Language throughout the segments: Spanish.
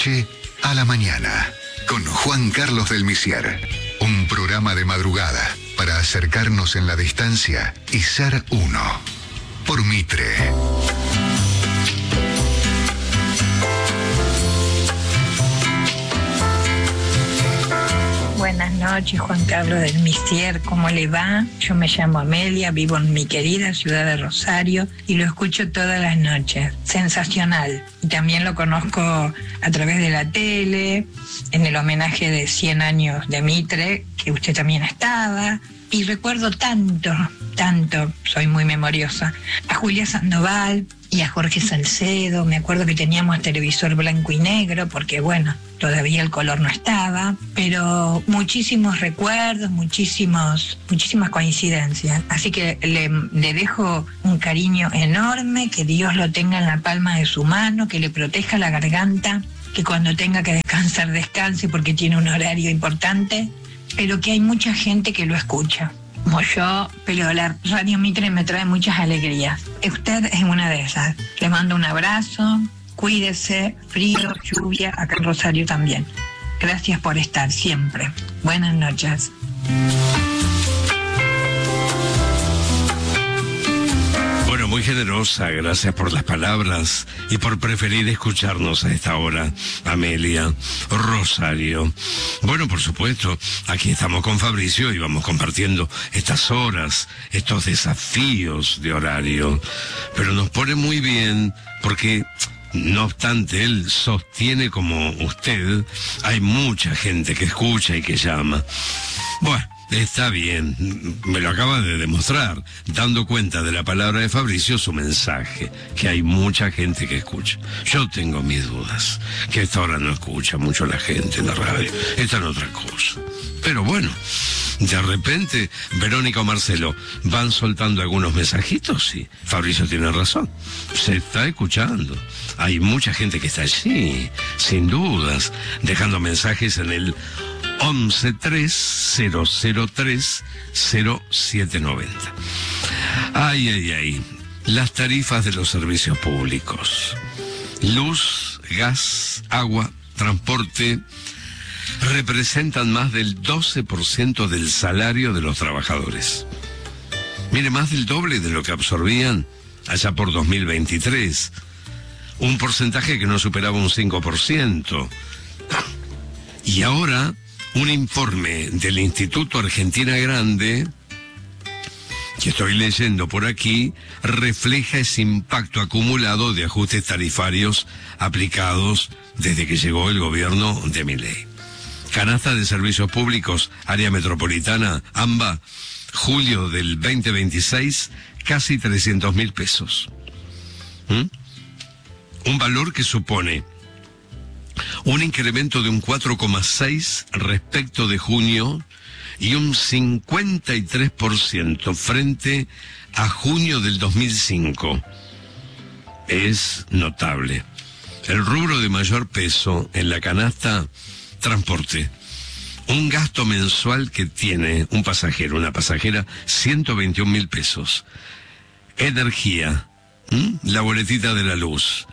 noche a la mañana, con Juan Carlos del Misier. Un programa de madrugada para acercarnos en la distancia y ser uno. Por Mitre. Buenas noches, Juan Carlos del Misier, ¿cómo le va? Yo me llamo Amelia, vivo en mi querida ciudad de Rosario y lo escucho todas las noches. Sensacional. Y también lo conozco a través de la tele, en el homenaje de 100 años de Mitre, que usted también estaba. Y recuerdo tanto, soy muy memoriosa, a Julia Sandoval y a Jorge Salcedo. Me acuerdo que teníamos televisor blanco y negro, porque bueno, todavía el color no estaba, pero muchísimos recuerdos, muchísimas coincidencias. Así que le dejo un cariño enorme, que Dios lo tenga en la palma de su mano, que le proteja la garganta, que cuando tenga que descansar, descanse porque tiene un horario importante, pero que hay mucha gente que lo escucha, como yo, pero la Radio Mitre me trae muchas alegrías. Usted es una de esas. Le mando un abrazo, cuídese, frío, lluvia, acá en Rosario también. Gracias por estar siempre. Buenas noches. Bueno, muy generosa, gracias por las palabras y por preferir escucharnos a esta hora, Amelia, Rosario. Bueno, por supuesto, aquí estamos con Fabricio y vamos compartiendo estas horas, estos desafíos de horario, pero nos pone muy bien porque, no obstante, él sostiene como usted, hay mucha gente que escucha y que llama. Bueno, está bien, me lo acaba de demostrar, dando cuenta de la palabra de Fabricio, su mensaje, que hay mucha gente que escucha. Yo tengo mis dudas, que a esta hora no escucha mucho la gente en la radio, está en otra cosa. Pero bueno, de repente, Verónica o Marcelo van soltando algunos mensajitos y Fabricio tiene razón, se está escuchando. Hay mucha gente que está allí, sin dudas, dejando mensajes en el 1130030790. Ay, las tarifas de los servicios públicos, luz, gas, agua, transporte, representan más del 12% del salario de los trabajadores. Mire, más del doble de lo que absorbían allá por 2023, un porcentaje que no superaba un 5%. Y ahora, un informe del Instituto Argentina Grande, que estoy leyendo por aquí, refleja ese impacto acumulado de ajustes tarifarios aplicados desde que llegó el gobierno de Milei. Canasta de Servicios Públicos, área metropolitana, AMBA, julio del 2026, casi 300.000 pesos. Un valor que supone un incremento de un 4,6 respecto de junio y un 53% frente a junio del 2005. Es notable. El rubro de mayor peso en la canasta, transporte. Un gasto mensual que tiene un pasajero, una pasajera, 121.000 pesos. Energía, la boletita de la luz,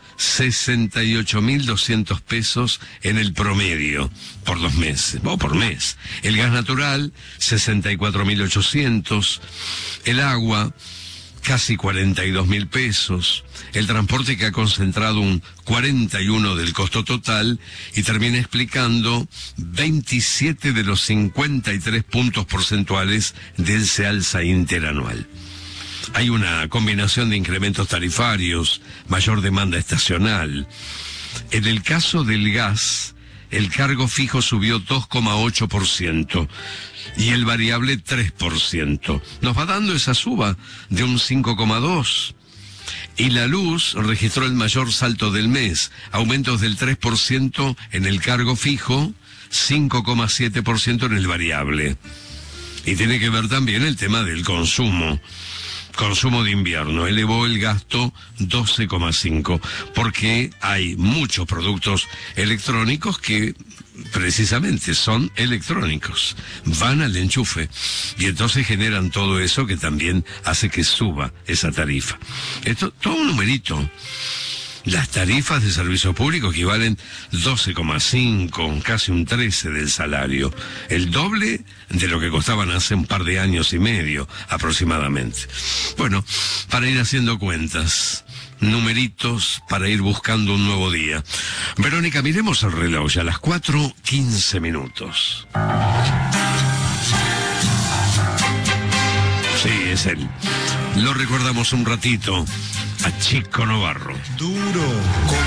68.200 pesos en el promedio por 2 meses, o por mes. El gas natural, 64.800. El agua, casi 42.000 pesos. El transporte, que ha concentrado un 41 del costo total y termina explicando 27 de los 53 puntos porcentuales de ese alza interanual. Hay una combinación de incrementos tarifarios, mayor demanda estacional. En el caso del gas, el cargo fijo subió 2,8% y el variable 3%. Nos va dando esa suba de un 5,2%. Y la luz registró el mayor salto del mes, aumentos del 3% en el cargo fijo, 5,7% en el variable. Y tiene que ver también el tema del consumo. Consumo de invierno, elevó el gasto 12,5%, porque hay muchos productos electrónicos que precisamente son electrónicos, van al enchufe, y entonces generan todo eso que también hace que suba esa tarifa. Esto, todo un numerito. Las tarifas de servicio público equivalen 12,5, casi un 13 del salario. El doble de lo que costaban hace un par de años y medio, aproximadamente. Bueno, para ir haciendo cuentas, numeritos para ir buscando un nuevo día. Verónica, miremos el reloj, ya a las 4:15 minutos. Sí, es él. Lo recordamos un ratito a Chico Novarro. Duro como